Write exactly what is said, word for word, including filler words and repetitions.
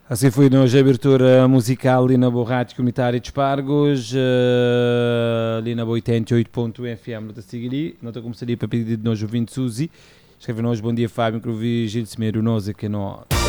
Assim foi hoje a abertura musical ali na Rádio Comunitária de Espargos, uh, ali na oitenta e oito ponto F M da Sigiri. Não estou a começar a ir para pedir de nós o ouvinte Suzy. Escreve-nos, bom dia Fábio, que eu vi Gil Semeiro, nós aqui nós.